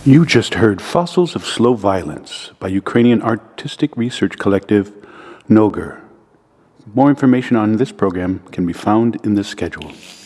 You just heard Fossils of Slow Violence by Ukrainian artistic research collective Noger. More information on this program can be found in the schedule.